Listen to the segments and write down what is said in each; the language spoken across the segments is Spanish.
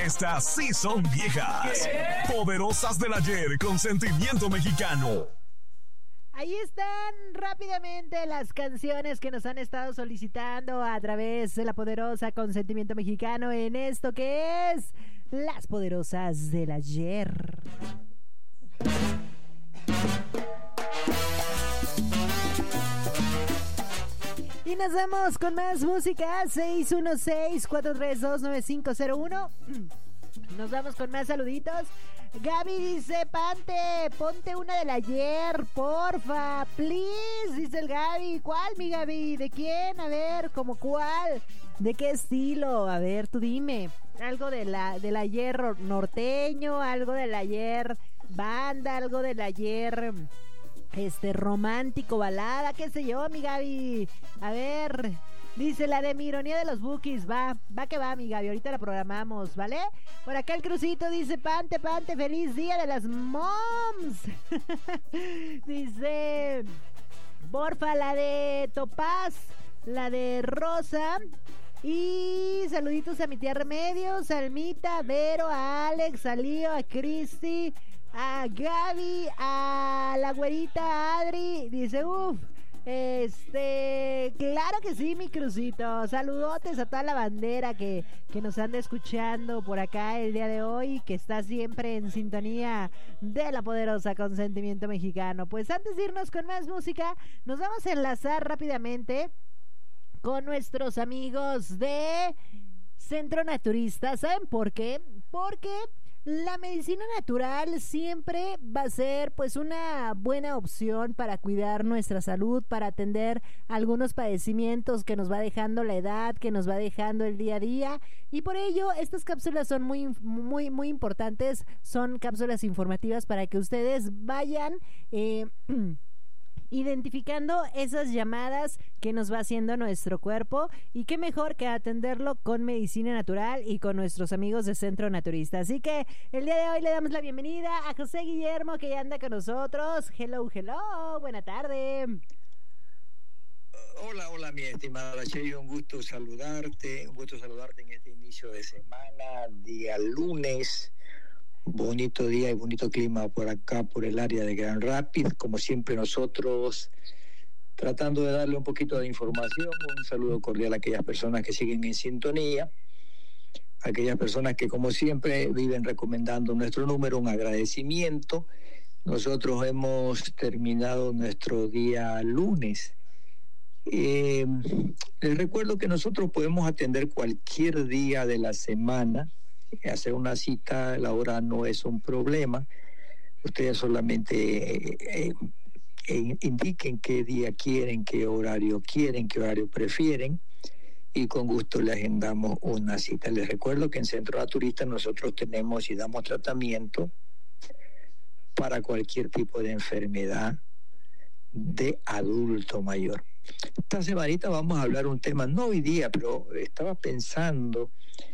Estas sí son viejas. ¿Qué? Poderosas del ayer con sentimiento mexicano. Ahí están rápidamente las canciones que nos han estado solicitando a través de la Poderosa con sentimiento mexicano en esto que es Las Poderosas del ayer. Y nos vamos con más música. 616-432-9501. Nos vamos con más saluditos. Gaby dice, ponte una del ayer, porfa, please, dice el Gaby. ¿Cuál, mi Gaby? ¿De quién? A ver, ¿cómo cuál? ¿De qué estilo? A ver, tú dime. Algo del ayer norteño, algo del ayer banda, algo del ayer romántico, balada, qué sé yo, mi Gaby. A ver, dice la de mi ironía de los Bukis, va que va, mi Gaby, ahorita la programamos, ¿vale? Por acá el Crucito dice, pante, feliz día de las moms. Dice, porfa, la de Topaz, la de Rosa. Y saluditos a mi tía Remedios, a Almita, a Vero, a Alex, a Lío, a Cristi, a Gaby, a la güerita Adri. Dice, claro que sí, mi Crucito. Saludotes a toda la bandera que nos anda escuchando por acá el día de hoy, que está siempre en sintonía de la Poderosa con sentimiento mexicano. Pues antes de irnos con más música, nos vamos a enlazar rápidamente con nuestros amigos de Centro Naturista. ¿Saben por qué? Porque la medicina natural siempre va a ser pues una buena opción para cuidar nuestra salud, para atender algunos padecimientos que nos va dejando la edad, que nos va dejando el día a día, y por ello estas cápsulas son muy importantes. Son cápsulas informativas para que ustedes vayan identificando esas llamadas que nos va haciendo nuestro cuerpo, y qué mejor que atenderlo con medicina natural y con nuestros amigos de Centro Naturista. Así que el día de hoy le damos la bienvenida a José Guillermo, que ya anda con nosotros. Hello, buena tarde. Hola, mi estimada Rachel, un gusto saludarte en este inicio de semana, día lunes. Bonito día y bonito clima por acá, por el área de Grand Rapids. Como siempre, nosotros tratando de darle un poquito de información. Un saludo cordial a aquellas personas que siguen en sintonía, a aquellas personas que, como siempre, viven recomendando nuestro número. Un agradecimiento. Nosotros hemos terminado nuestro día lunes. Les recuerdo que nosotros podemos atender cualquier día de la semana. Hacer una cita, la hora no es un problema. Ustedes solamente indiquen qué día quieren, qué horario prefieren, y con gusto le agendamos una cita. Les recuerdo que en Centro Naturista nosotros tenemos y damos tratamiento para cualquier tipo de enfermedad de adulto mayor. Esta semanita vamos a hablar un tema, no hoy día, pero estaba pensando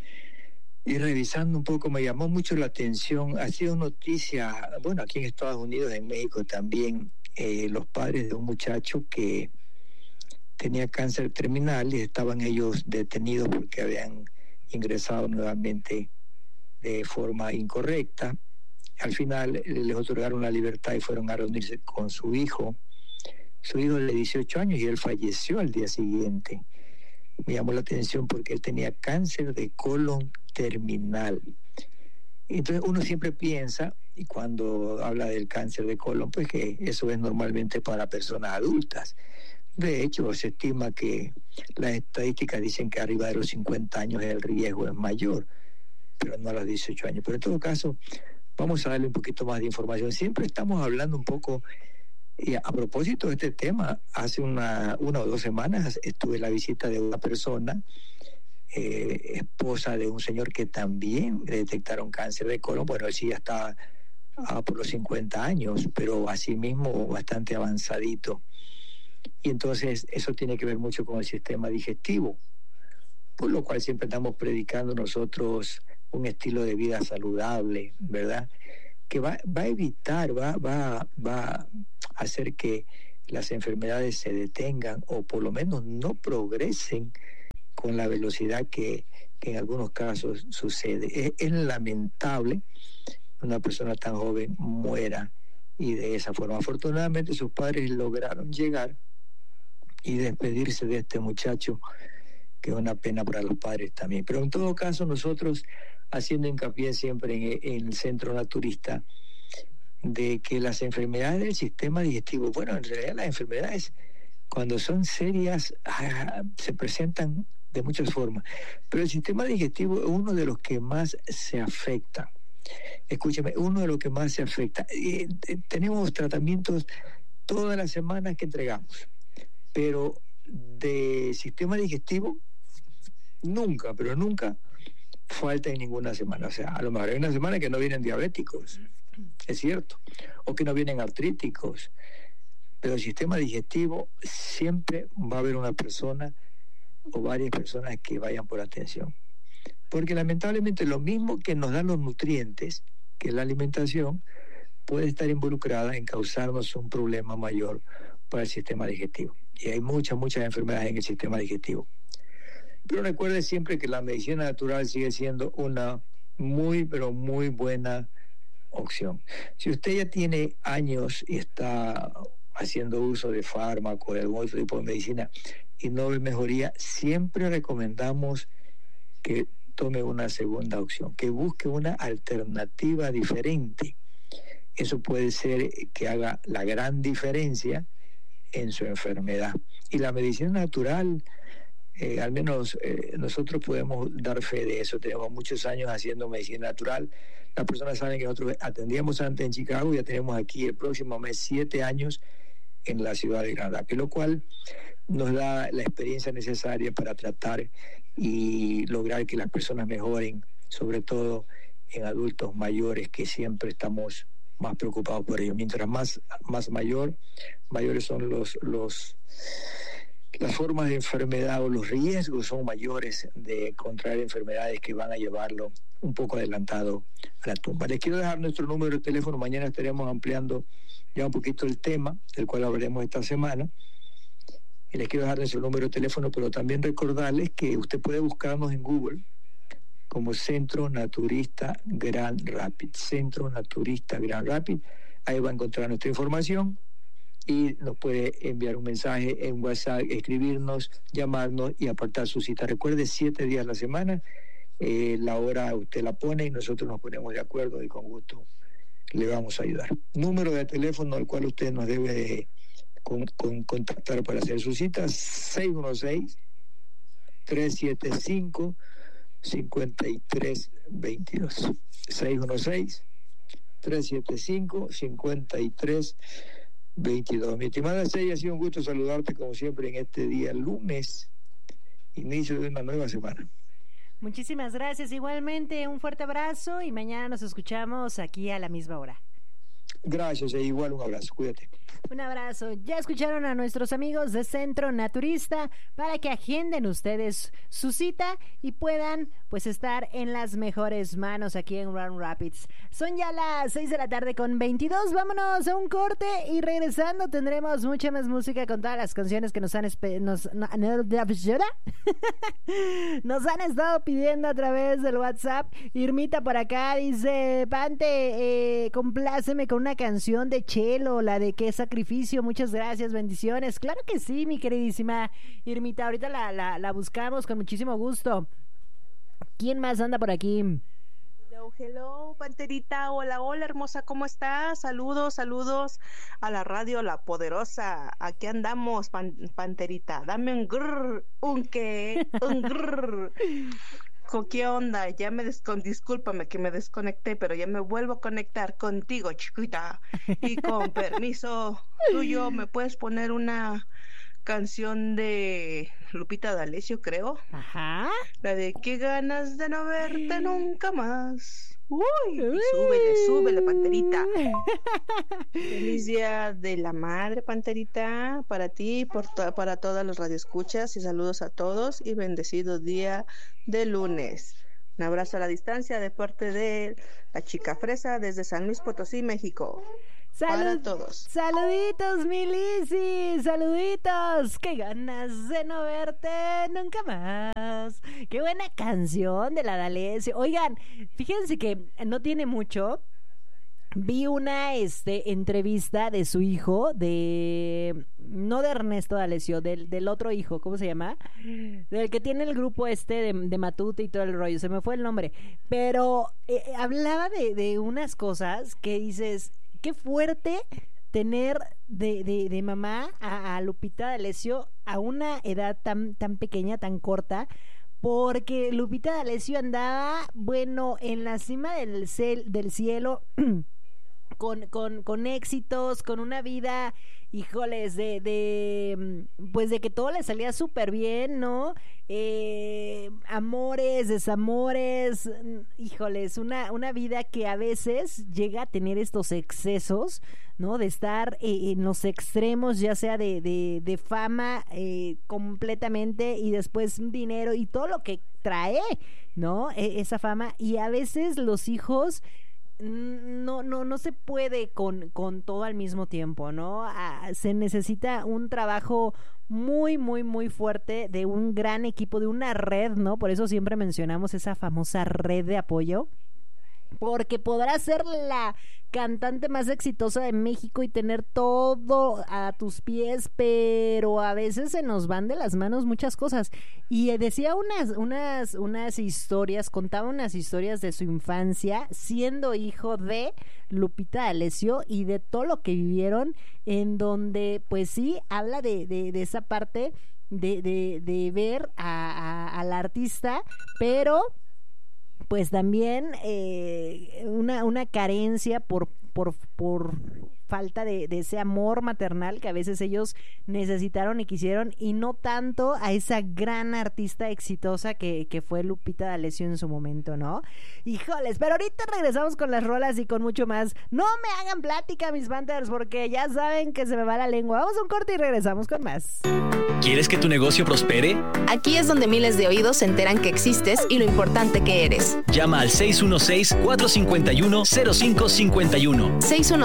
y revisando un poco, me llamó mucho la atención. Ha sido noticia, bueno, aquí en Estados Unidos, en México también, los padres de un muchacho que tenía cáncer terminal y estaban ellos detenidos porque habían ingresado nuevamente de forma incorrecta. Al final les otorgaron la libertad y fueron a reunirse con su hijo. Su hijo de 18 años, y él falleció al día siguiente. Me llamó la atención porque él tenía cáncer de colon terminal. Entonces uno siempre piensa, y cuando habla del cáncer de colon, pues que eso es normalmente para personas adultas. De hecho, se estima que las estadísticas dicen que arriba de los 50 años el riesgo es mayor, pero no a los 18 años. Pero en todo caso, vamos a darle un poquito más de información. Siempre estamos hablando un poco. Y a propósito de este tema, hace una o 2 semanas estuve en la visita de una persona, esposa de un señor que también le detectaron cáncer de colon. Bueno, él sí ya está por los 50 años, pero asimismo bastante avanzadito. Y entonces eso tiene que ver mucho con el sistema digestivo, por lo cual siempre estamos predicando nosotros un estilo de vida saludable, ¿verdad? Que va a evitar, va a hacer que las enfermedades se detengan, o por lo menos no progresen con la velocidad que que en algunos casos sucede. Es lamentable que una persona tan joven muera y de esa forma. Afortunadamente sus padres lograron llegar y despedirse de este muchacho, que es una pena para los padres también. Pero en todo caso, nosotros haciendo hincapié siempre en el Centro Naturista, de que las enfermedades del sistema digestivo, bueno, en realidad las enfermedades cuando son serias se presentan de muchas formas, pero el sistema digestivo es uno de los que más se afecta. Escúcheme, uno de los que más se afecta. Tenemos tratamientos todas las semanas que entregamos, pero de sistema digestivo nunca, pero nunca falta en ninguna semana. O sea, a lo mejor hay una semana que no vienen diabéticos, es cierto, o que no vienen artríticos, pero el sistema digestivo siempre va a haber una persona o varias personas que vayan por atención. Porque lamentablemente lo mismo que nos dan los nutrientes, que la alimentación, puede estar involucrada en causarnos un problema mayor para el sistema digestivo. Y hay muchas enfermedades en el sistema digestivo. Pero recuerde siempre que la medicina natural sigue siendo una muy, pero muy buena opción. Si usted ya tiene años y está haciendo uso de fármacos, de algún otro tipo de medicina y no ve mejoría, siempre recomendamos que tome una segunda opción, que busque una alternativa diferente. Eso puede ser que haga la gran diferencia en su enfermedad. Y la medicina natural, al menos nosotros podemos dar fe de eso. Tenemos muchos años haciendo medicina natural. Las personas saben que nosotros atendíamos antes en Chicago, ya tenemos aquí el próximo mes 7 años en la ciudad de Grand Rapids, lo cual nos da la experiencia necesaria para tratar y lograr que las personas mejoren, sobre todo en adultos mayores, que siempre estamos más preocupados por ellos. Mientras más mayores son las formas de enfermedad o los riesgos son mayores de contraer enfermedades que van a llevarlo un poco adelantado a la tumba. Les quiero dejar nuestro número de teléfono. Mañana estaremos ampliando ya un poquito el tema del cual hablaremos esta semana. Y les quiero dejar nuestro número de teléfono, pero también recordarles que usted puede buscarnos en Google como Centro Naturista Grand Rapids. Centro Naturista Grand Rapids. Ahí va a encontrar nuestra información y nos puede enviar un mensaje en WhatsApp, escribirnos, llamarnos y apartar su cita. Recuerde, 7 días a la semana, la hora usted la pone y nosotros nos ponemos de acuerdo y con gusto le vamos a ayudar. Número de teléfono al cual usted nos debe contactar para hacer su cita: 616-375-5322. 616-375-5322. Mi estimada Sey, ha sido un gusto saludarte como siempre en este día lunes, inicio de una nueva semana. Muchísimas gracias, igualmente un fuerte abrazo y mañana nos escuchamos aquí a la misma hora. Gracias, e igual un abrazo, cuídate. Un abrazo. Ya escucharon a nuestros amigos de Centro Naturista para que agenden ustedes su cita y puedan pues estar en las mejores manos aquí en Grand Rapids. Son ya las 6:22. Vámonos a un corte y regresando tendremos mucha más música con todas las canciones que nos han estado pidiendo a través del WhatsApp. Irmita por acá dice: Pante, compláceme con una canción de Chelo, la de Qué Sacrificio. Muchas gracias, bendiciones. Claro que sí, mi queridísima Irmita, ahorita la buscamos con muchísimo gusto. ¿Quién más anda por aquí? Hello, Panterita, hola, hermosa, ¿cómo estás? Saludos a la radio La Poderosa. Aquí andamos, Panterita. Dame un grrr, un grrr. ¿Qué onda? Ya discúlpame que me desconecté, pero ya me vuelvo a conectar contigo, chiquita. Y con permiso tuyo, ¿me puedes poner una canción de Lupita D'Alessio, creo? Ajá. La de Qué ganas de no verte nunca más. Uy, súbele, Panterita. Feliz Día de la Madre, Panterita, para ti, para todas los radioescuchas, y saludos a todos y bendecido día de lunes. Un abrazo a la distancia de parte de la chica fresa desde San Luis Potosí, México. para todos. Saluditos, mi Lizzy, saluditos. Qué ganas de no verte nunca más. Qué buena canción de la D'Alessio. Oigan, fíjense que no tiene mucho. Vi una entrevista de su hijo, no de Ernesto D'Alessio, del otro hijo, ¿cómo se llama? Del que tiene el grupo de Matute y todo el rollo, se me fue el nombre. Pero hablaba de unas cosas que dices, qué fuerte tener de mamá a Lupita D'Alessio a una edad tan pequeña, tan corta. Porque Lupita D'Alessio andaba, bueno, en la cima del cielo, con éxitos, con una vida, híjoles, pues de que todo le salía súper bien, ¿no? Amores, desamores, híjoles, una vida que a veces llega a tener estos excesos, ¿no? De estar en los extremos, ya sea de fama completamente, y después dinero y todo lo que trae, ¿no? Esa fama, y a veces los hijos no se puede con todo al mismo tiempo, ¿no? Se necesita un trabajo muy, muy, muy fuerte de un gran equipo, de una red, ¿no? Por eso siempre mencionamos esa famosa red de apoyo, porque podrás ser la cantante más exitosa de México y tener todo a tus pies, pero a veces se nos van de las manos muchas cosas. Y decía unas historias, contaba unas historias de su infancia siendo hijo de Lupita D'Alessio y de todo lo que vivieron, en donde pues sí habla de esa parte de ver a la artista, pero pues también una carencia por falta de ese amor maternal que a veces ellos necesitaron y quisieron, y no tanto a esa gran artista exitosa que fue Lupita D'Alessio en su momento, ¿no? Híjoles, pero ahorita regresamos con las rolas y con mucho más. No me hagan plática, mis Panthers, porque ya saben que se me va la lengua. Vamos a un corte y regresamos con más. ¿Quieres que tu negocio prospere? Aquí es donde miles de oídos se enteran que existes y lo importante que eres. Llama al 616-451-0551.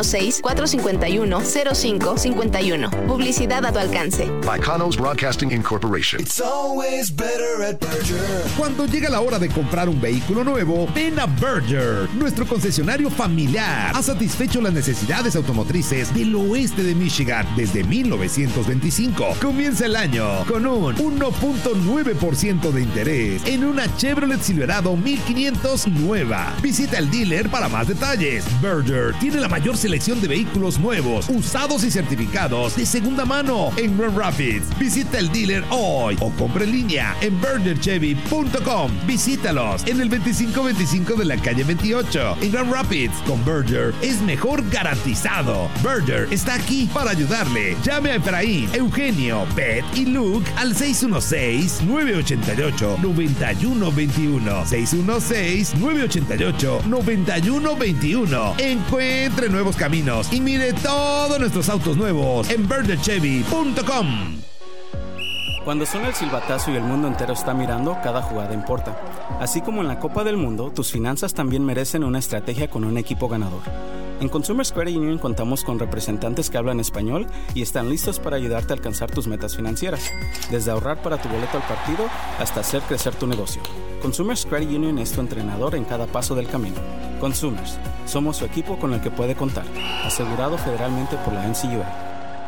616-451-0551. Publicidad a tu alcance. By Kanos Broadcasting Incorporation. It's always better at Berger. Cuando llega la hora de comprar un vehículo nuevo, ven a Berger, nuestro concesionario familiar. Ha satisfecho las necesidades automotrices del oeste de Michigan desde 1925. Comienza el año con un 1.9% de interés en una Chevrolet Silverado 1500 nueva. Visita el dealer para más detalles. Berger tiene la mayor selección de vehículos nuevos, usados y certificados de segunda mano en Grand Rapids. Visita el dealer hoy o compra en línea en bergerchevy.com. Visítalos en el 2525 de la calle 28 en Grand Rapids. Con Berger es mejor garantizado. Berger está aquí para ayudarle. Llame a Efraín, Eugenio, Beth y Luke al 616-988-9121. 616-988-9121. Encuentre nuevos caminos y mire todos nuestros autos nuevos en bergerchevy.com. Cuando suena el silbatazo y el mundo entero está mirando, cada jugada importa. Así como en la Copa del Mundo, tus finanzas también merecen una estrategia con un equipo ganador. En Consumers Credit Union contamos con representantes que hablan español y están listos para ayudarte a alcanzar tus metas financieras, desde ahorrar para tu boleto al partido hasta hacer crecer tu negocio. Consumers Credit Union es tu entrenador en cada paso del camino. Consumers, somos su equipo con el que puede contar, asegurado federalmente por la NCUA.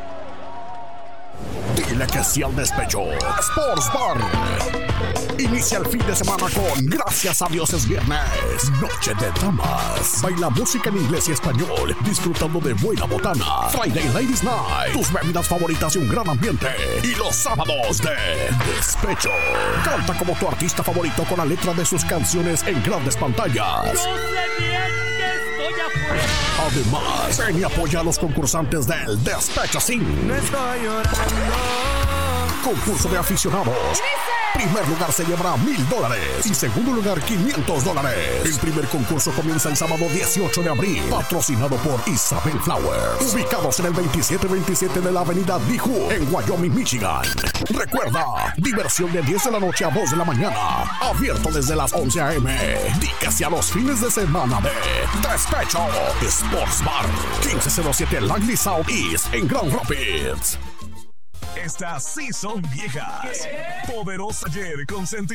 Dile que sí al despecho. Sports Bar. Inicia el fin de semana con Gracias a Dios es viernes. Noche de damas. Baila música en inglés y español, disfrutando de buena botana. Friday Ladies Night. Tus bebidas favoritas y un gran ambiente. Y los sábados de despecho. Canta como tu artista favorito con la letra de sus canciones en grandes pantallas. Yo sé bien que estoy afuera. Además, ven y apoya a los concursantes del Despecho Sin. No estoy llorando. Concurso de aficionados. Primer lugar se llevará $1,000 y segundo lugar $500. El primer concurso comienza el sábado 18 de abril. Patrocinado por Isabel Flowers. Ubicados en el 2727 de la avenida Diju, en Wyoming, Michigan. Recuerda, diversión de 10 de la noche a 2 de la mañana. Abierto desde las 11 a.m. Dígase a los fines de semana de Despecho Sports Bar. 1507 Langley Southeast en Grand Rapids. Estas sí son viejas. Poderosa Ayer con sentimiento.